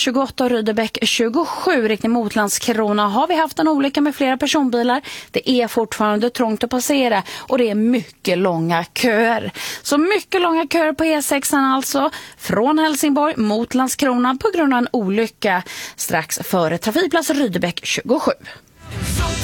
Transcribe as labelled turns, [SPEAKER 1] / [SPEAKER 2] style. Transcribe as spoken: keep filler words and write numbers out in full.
[SPEAKER 1] tjugoåtta och Rydebäck tjugosju. Riktning mot Landskrona har vi haft en olycka med flera personbilar. Det är fortfarande trångt att passera och det är mycket långa köer. Så mycket långa köer på E sex alltså från Helsingborg mot Landskrona på grund av en olycka strax före trafikplats Rydebäck tjugosju.